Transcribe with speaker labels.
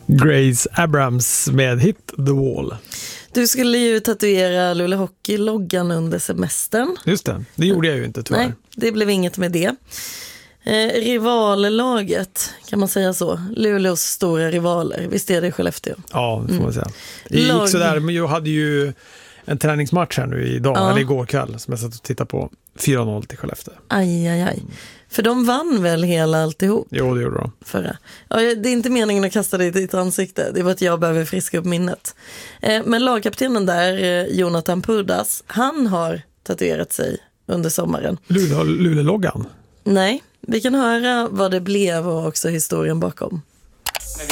Speaker 1: Grace Abrams med Hit the Wall.
Speaker 2: Du skulle ju tatuera Luleå Hockey-loggan under semestern.
Speaker 1: Just det gjorde jag ju inte tyvärr.
Speaker 2: Nej, det blev inget med det. Rivallaget, kan man säga så? Luleås stora rivaler, visst är det Skellefteå?
Speaker 1: Ja, det får man säga. Det gick sådär, men jag hade ju en träningsmatch här nu idag, eller igår kväll, som jag satt och tittade på. 4-0 till Skellefteå.
Speaker 2: Aj. För de vann väl hela alltihop?
Speaker 1: Jo, det gjorde de.
Speaker 2: Förra. Ja, det är inte meningen att kasta det i ditt ansikte. Det var att jag behöver friska upp minnet. Men lagkaptenen där, Jonathan Purdas, han har tatuerat sig under sommaren.
Speaker 1: Luleå-loggan?
Speaker 2: Nej, vi kan höra vad det blev och också historien bakom.